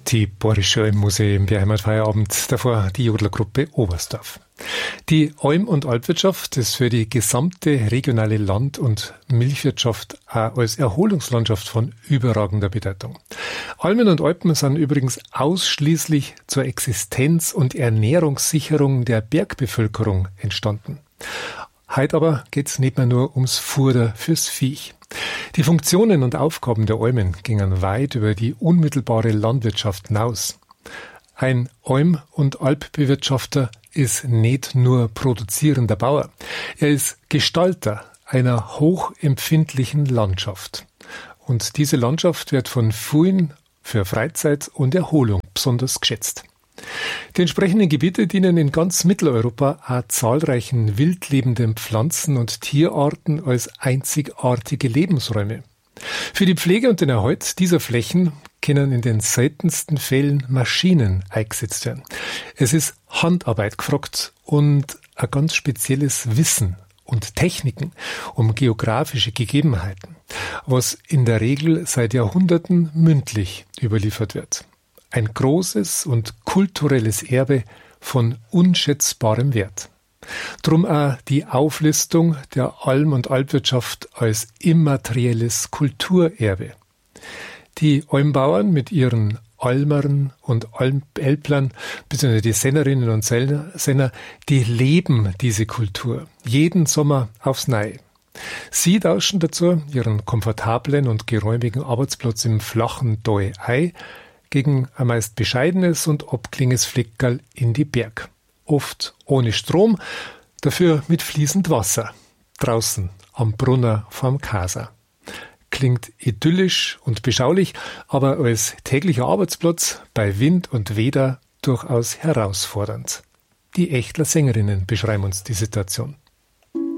Tiborische Almmuseum im Heimatfeierabend, davor die Jodlergruppe Oberstdorf. Die Alm- und Alpwirtschaft ist für die gesamte regionale Land- und Milchwirtschaft auch als Erholungslandschaft von überragender Bedeutung. Almen und Alpen sind übrigens ausschließlich zur Existenz- und Ernährungssicherung der Bergbevölkerung entstanden. Heute aber geht's nicht mehr nur ums Futter fürs Viech. Die Funktionen und Aufgaben der Almen gingen weit über die unmittelbare Landwirtschaft hinaus. Ein Alm- und Alpbewirtschafter ist nicht nur produzierender Bauer, er ist Gestalter einer hochempfindlichen Landschaft. Und diese Landschaft wird von vielen für Freizeit und Erholung besonders geschätzt. Die entsprechenden Gebiete dienen in ganz Mitteleuropa auch zahlreichen wildlebenden Pflanzen- und Tierarten als einzigartige Lebensräume. Für die Pflege und den Erhalt dieser Flächen können in den seltensten Fällen Maschinen eingesetzt werden. Es ist Handarbeit gefragt und ein ganz spezielles Wissen und Techniken um geografische Gegebenheiten, was in der Regel seit Jahrhunderten mündlich überliefert wird. Ein großes und kulturelles Erbe von unschätzbarem Wert. Drum auch die Auflistung der Alm- und Alpwirtschaft als immaterielles Kulturerbe. Die Almbauern mit ihren Almern und Elblern, beziehungsweise die Sennerinnen und Senner, die leben diese Kultur jeden Sommer aufs Neue. Sie tauschen dazu ihren komfortablen und geräumigen Arbeitsplatz im flachen Tal ein, gegen ein meist bescheidenes und abklingendes Fleckerl in die Berg. Oft ohne Strom, dafür mit fließend Wasser. Draußen am Brunner vorm Kaser. Klingt idyllisch und beschaulich, aber als täglicher Arbeitsplatz bei Wind und Wetter durchaus herausfordernd. Die Echtler Sängerinnen beschreiben uns die Situation.